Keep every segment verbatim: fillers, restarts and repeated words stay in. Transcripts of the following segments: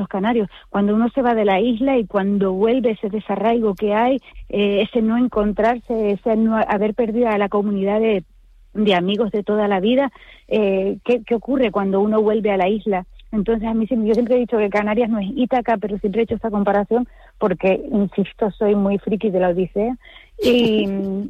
los canarios. Cuando uno se va de la isla y cuando vuelve, ese desarraigo que hay, eh, ese no encontrarse, ese no haber perdido a la comunidad de, de amigos de toda la vida, eh, ¿qué, ¿qué ocurre cuando uno vuelve a la isla? Entonces, a mí yo siempre he dicho que Canarias no es Ítaca, pero siempre he hecho esta comparación porque, insisto, soy muy friki de la Odisea y,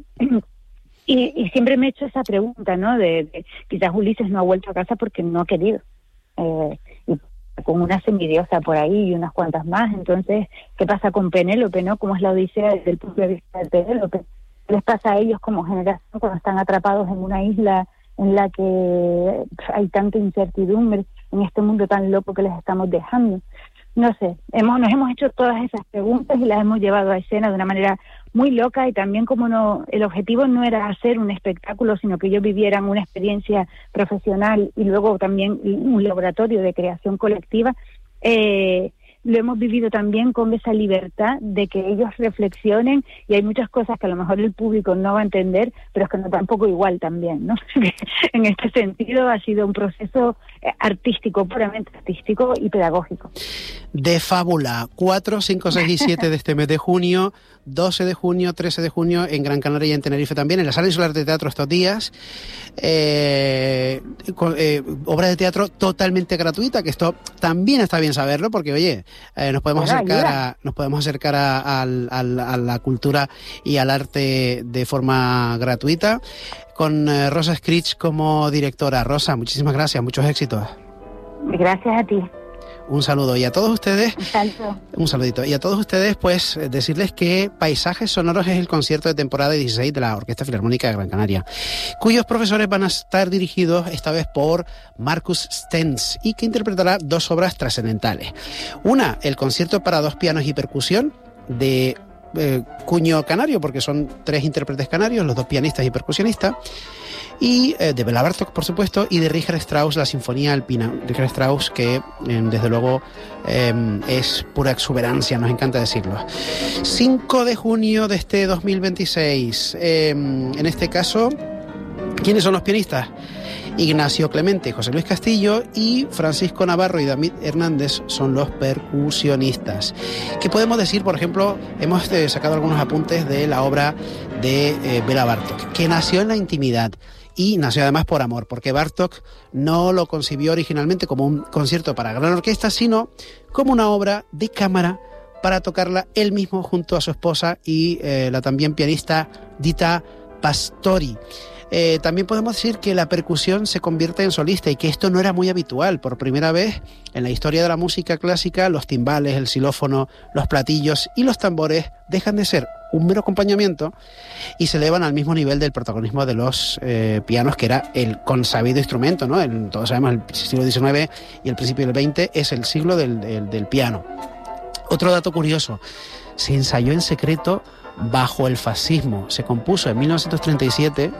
y, y siempre me he hecho esa pregunta, ¿no? De, de quizás Ulises no ha vuelto a casa porque no ha querido. Eh, y con una semidiosa por ahí y unas cuantas más. Entonces, ¿qué pasa con Penélope, no? ¿Cómo es la Odisea desde el punto de vista de Penélope? ¿Qué les pasa a ellos como generación cuando están atrapados en una isla en la que hay tanta incertidumbre, en este mundo tan loco que les estamos dejando? No sé, hemos nos hemos hecho todas esas preguntas y las hemos llevado a escena de una manera muy loca, y también como no, el objetivo no era hacer un espectáculo, sino que ellos vivieran una experiencia profesional y luego también un laboratorio de creación colectiva. Eh, lo hemos vivido también con esa libertad de que ellos reflexionen, y hay muchas cosas que a lo mejor el público no va a entender, pero es que no tampoco igual también, ¿no? En este sentido ha sido un proceso artístico, puramente artístico y pedagógico. De Fábula, cuatro, cinco, seis y siete de este mes de junio, doce de junio, trece de junio en Gran Canaria y en Tenerife también, en la Sala Insular de Teatro estos días. Eh, con, eh, obra de teatro totalmente gratuita, que esto también está bien saberlo, porque oye, eh, nos podemos Bueno, acercar ayuda. a, nos podemos acercar a, a, a, a la cultura y al arte de forma gratuita, con eh, Rosa Scritch como directora. Rosa, muchísimas gracias, muchos éxitos. Gracias a ti. Un saludo. Y a todos ustedes, Un saludo. un saludito. Y a todos ustedes, pues, decirles que Paisajes Sonoros es el concierto de temporada dieciséis de la Orquesta Filarmónica de Gran Canaria, cuyos profesores van a estar dirigidos esta vez por Marcus Stenz, y que interpretará dos obras trascendentales. Una, el concierto para dos pianos y percusión de eh, cuño canario, porque son tres intérpretes canarios, los dos pianistas y percusionistas, y eh, de Béla Bartók, por supuesto, y de Richard Strauss, la Sinfonía Alpina. Richard Strauss, que eh, desde luego eh, es pura exuberancia, nos encanta decirlo. cinco de junio de este dos mil veintiséis. Eh, en este caso, ¿quiénes son los pianistas? Ignacio Clemente, José Luis Castillo, y Francisco Navarro y David Hernández son los percusionistas. ¿Qué podemos decir? Por ejemplo, hemos eh, sacado algunos apuntes de la obra de eh, Béla Bartók, que nació en la intimidad. Y nació además por amor, porque Bartók no lo concibió originalmente como un concierto para gran orquesta, sino como una obra de cámara para tocarla él mismo junto a su esposa y eh, la también pianista Dita Pastori. Eh, también podemos decir que la percusión se convierte en solista, y que esto no era muy habitual. Por primera vez en la historia de la música clásica, los timbales, el xilófono, los platillos y los tambores dejan de ser un mero acompañamiento y se elevan al mismo nivel del protagonismo de los eh, pianos, que era el consabido instrumento, ¿no? El, todos sabemos, el siglo diecinueve y el principio del veinte es el siglo del, del, del piano. Otro dato curioso: se ensayó en secreto bajo el fascismo. Se compuso en mil novecientos treinta y siete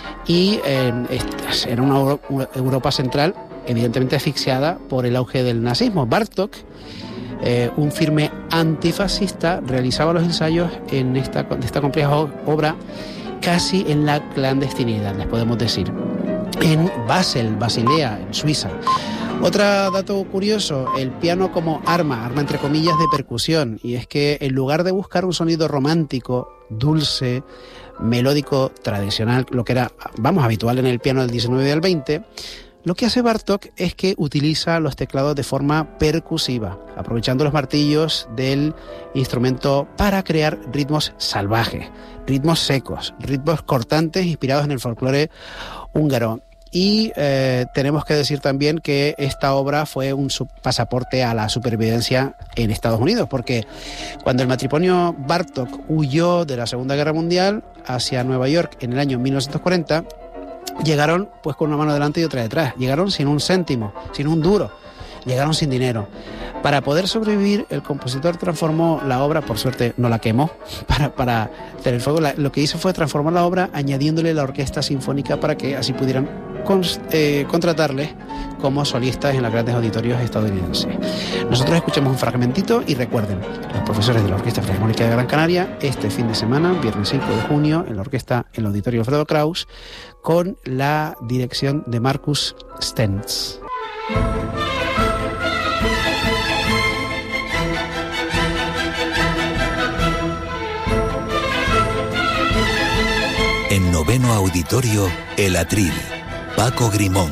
y eh, era una Europa central evidentemente asfixiada por el auge del nazismo. Bartók, eh, un firme antifascista, realizaba los ensayos en esta, de esta compleja obra casi en la clandestinidad, les podemos decir, en Basel, Basilea, en Suiza. Otro dato curioso: el piano como arma, arma entre comillas de percusión, y es que en lugar de buscar un sonido romántico, dulce, melódico, tradicional, lo que era, vamos, habitual en el piano del diecinueve y del veinte, lo que hace Bartók es que utiliza los teclados de forma percusiva, aprovechando los martillos del instrumento para crear ritmos salvajes, ritmos secos, ritmos cortantes inspirados en el folclore húngaro. Y eh, tenemos que decir también que esta obra fue un pasaporte a la supervivencia en Estados Unidos, porque cuando el matrimonio Bartók huyó de la Segunda Guerra Mundial hacia Nueva York en el año mil novecientos cuarenta, llegaron pues con una mano delante y otra detrás. Llegaron sin un céntimo, sin un duro, llegaron sin dinero. Para poder sobrevivir, el compositor transformó la obra, por suerte no la quemó, para, para tener fuego. La, lo que hizo fue transformar la obra añadiéndole la orquesta sinfónica para que así pudieran con, eh, contratarles como solistas en los grandes auditorios estadounidenses. Nosotros escuchamos un fragmentito y recuerden, los profesores de la Orquesta Filarmónica de Gran Canaria, este fin de semana, viernes cinco de junio, en la orquesta, en el auditorio Alfredo Kraus, con la dirección de Marcus Stenz. Pleno auditorio, El Atril, Paco Grimón.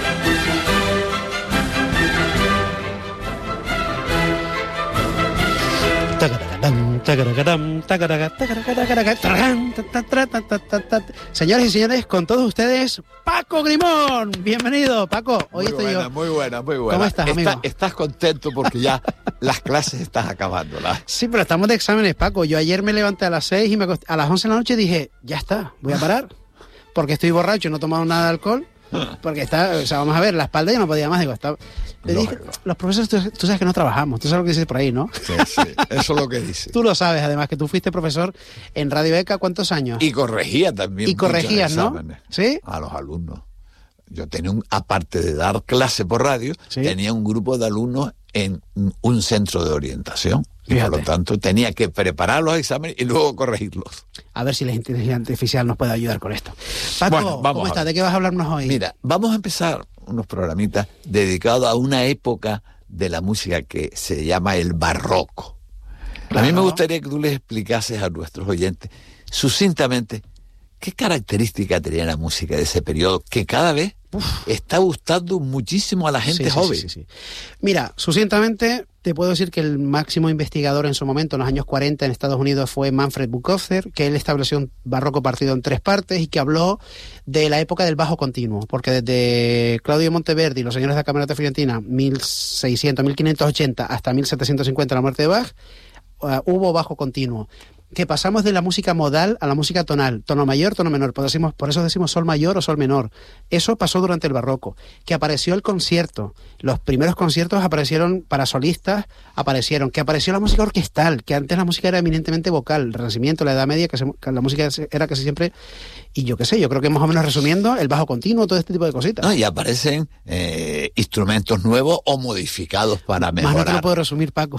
Señores y señores, con todos ustedes, Paco Grimón. Bienvenido, Paco. Hoy muy estoy buena, yo. Muy buena, muy buena. ¿Cómo estás, amigo? Está, estás contento porque ya las clases estás acabándolas. Sí, pero estamos de exámenes, Paco. Yo ayer me levanté a las seis y me acosté, a las once de la noche dije, ya está, voy a parar. Porque estoy borracho, no he tomado nada de alcohol. Porque está, o sea, vamos a ver, la espalda ya no podía más. Digo, está, le dije, los profesores, tú, tú sabes que no trabajamos, tú sabes lo que dices por ahí, ¿no? Sí, sí, eso es lo que dice. Tú lo sabes, además, que tú fuiste profesor en Radio ECA, ¿cuántos años? Y corregía también. Y corregías, ¿no? Exámenes ¿Sí? A los alumnos. Yo tenía un, aparte de dar clase por radio, ¿sí? Tenía un grupo de alumnos en un centro de orientación. Y Fíjate. por lo tanto tenía que preparar los exámenes y luego corregirlos. A ver si la inteligencia artificial nos puede ayudar con esto. Paco, Bueno, vamos ¿cómo a estás? ver. ¿De qué vas a hablarnos hoy? Mira, vamos a empezar unos programitas dedicados a una época de la música que se llama el barroco. Claro. A mí me gustaría que tú les explicases a nuestros oyentes sucintamente qué características tenía la música de ese periodo que cada vez Uf. está gustando muchísimo a la gente sí, sí, joven. Sí, sí, sí. Mira, sucintamente te puedo decir que el máximo investigador en su momento, en los años cuarenta en Estados Unidos, fue Manfred Buchholzer, que él estableció un barroco partido en tres partes y que habló de la época del bajo continuo, porque desde Claudio Monteverdi y los señores de la Camerata Fiorentina, mil seiscientos, mil quinientos ochenta hasta mil setecientos cincuenta, la muerte de Bach, uh, hubo bajo continuo. Que pasamos de la música modal a la música tonal, tono mayor, tono menor, por, decimos, por eso decimos sol mayor o sol menor. Eso pasó durante el barroco, que apareció el concierto, los primeros conciertos aparecieron para solistas, aparecieron, que apareció la música orquestal, que antes la música era eminentemente vocal, el Renacimiento, la Edad Media, que, se, que la música era casi siempre, y yo qué sé, yo creo que más o menos resumiendo, el bajo continuo, todo este tipo de cositas. No, y aparecen eh, instrumentos nuevos o modificados para mejorar. Más no te lo puedo resumir, Paco.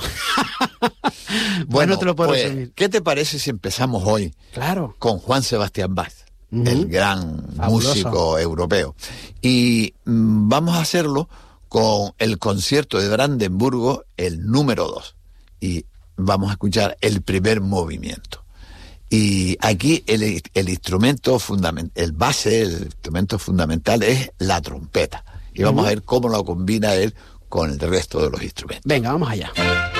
Bueno, no te lo puedo pues, resumir. ¿qué te parece si empezamos hoy claro. con Juan Sebastián Bach, uh-huh. el gran Fabuloso. músico europeo? Y mm, vamos a hacerlo con el concierto de Brandenburgo, el número dos. Y vamos a escuchar el primer movimiento. Y aquí el, el instrumento fundamental, el base, el instrumento fundamental es la trompeta. Y vamos uh-huh. a ver cómo lo combina él con el resto de los instrumentos. Venga, vamos allá.